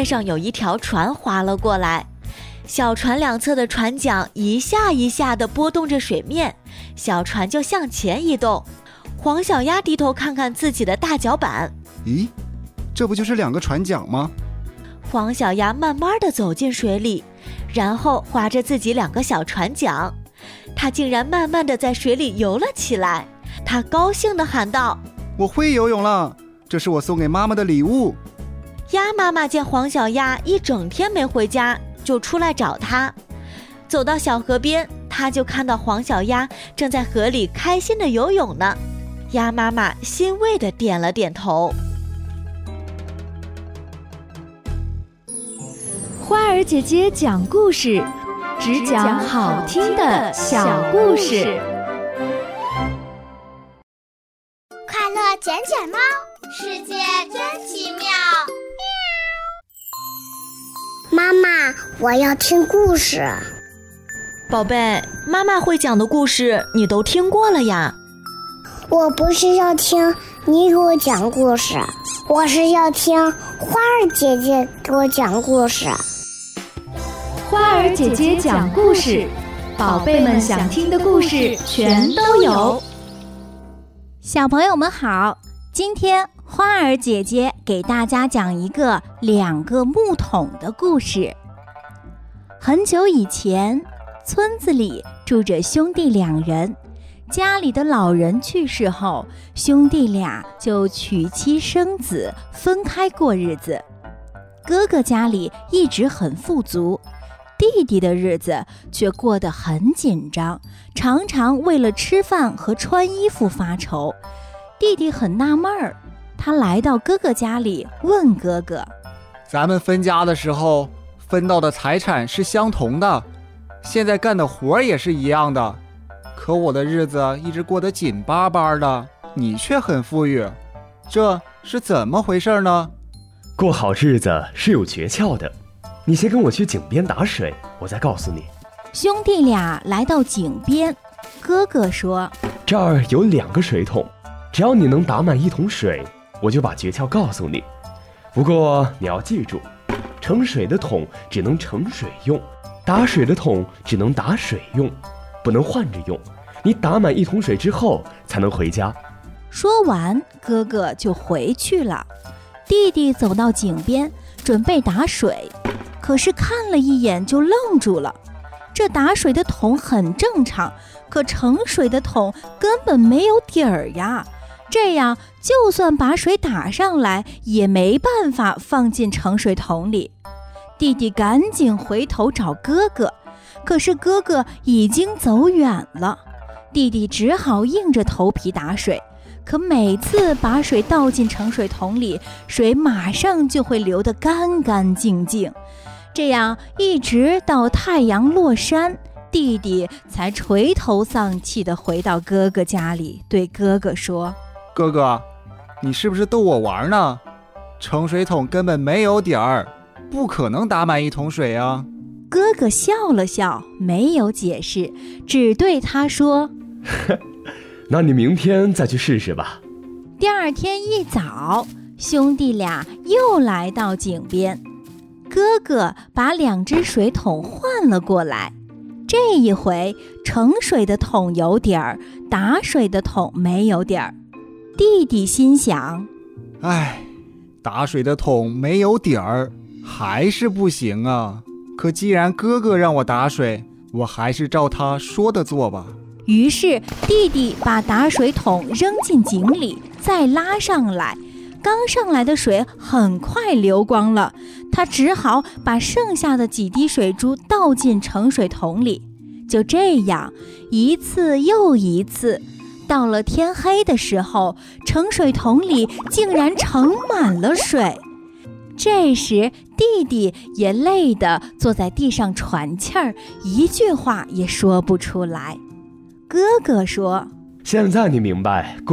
上有一条船划了过来，小船两侧的船桨一下一下地拨动着水面，小船就向前移动。黄小鸭低头看看自己的大脚板， 咦，这不就是2个船桨吗？ 黄小鸭慢慢地走进水里，然后划着自己2个小船桨，它竟然慢慢地在水里游了起来。它高兴地喊道： 我会游泳了，这是我送给妈妈的礼物。 鸭妈妈见黄小鸭一整天没回家，就出来找它。走到小河边，它就看到黄小鸭正在河里开心地游泳呢。鸭妈妈欣慰地点了点头。 花儿姐姐讲故事，只讲好听的小故事。 快乐捡捡猫，世界真奇妙。妈妈，我要听故事。 宝贝，妈妈会讲的故事你都听过了呀。 我不是要听你给我讲故事，我是要听花儿姐姐给我讲故事。 花儿姐姐讲故事，宝贝们想听的故事全都有。 小朋友们好，今天花儿姐姐给大家讲一个2个木桶的故事。很久以前，村子里住着兄弟2人，家里的老人去世后，兄弟俩就娶妻生子，分开过日子。哥哥家里一直很富足，弟弟的日子却过得很紧张，常常为了吃饭和穿衣服发愁。弟弟很纳闷儿，他来到哥哥家里，问哥哥： 咱们分家的时候分到的财产是相同的，现在干的活也是一样的，可我的日子一直过得紧巴巴的，你却很富裕，这是怎么回事呢？ 过好日子是有诀窍的，你先跟我去井边打水，我再告诉你。 兄弟俩来到井边，哥哥说： 这儿有2个水桶，只要你能打满1桶水，我就把诀窍告诉你。不过你要记住，盛水的桶只能盛水用，打水的桶只能打水用，不能换着用。你打满1桶水之后才能回家。 说完，哥哥就回去了。弟弟走到井边，准备打水，可是看了一眼就愣住了。这打水的桶很正常，可盛水的桶根本没有底儿呀。这样就算把水打上来，也没办法放进盛水桶里。弟弟赶紧回头找哥哥，可是哥哥已经走远了。弟弟只好硬着头皮打水，可每次把水倒进盛水桶里，水马上就会流得干干净净。这样一直到太阳落山，弟弟才垂头丧气地回到哥哥家里，对哥哥说： 哥哥，你是不是逗我玩呢？盛水桶根本没有底儿，不可能打满1桶水啊。 哥哥笑了笑，没有解释，只对他说： 那你明天再去试试吧。 第二天一早，兄弟俩又来到井边，哥哥把2只水桶换了过来。这一回，盛水的桶有底儿，打水的桶没有底儿。弟弟心想： 哎，打水的桶没有底儿，还是不行啊。可既然哥哥让我打水，我还是照他说的做吧。 于是弟弟把打水桶扔进井里，再拉上来。刚上来的水很快流光了，他只好把剩下的几滴水珠倒进盛水桶里。就这样，一次又一次，到了天黑的时候，盛水桶里竟然盛满了水。这时弟弟也累得坐在地上喘气儿，一句话也说不出来。哥哥说： 现在你明白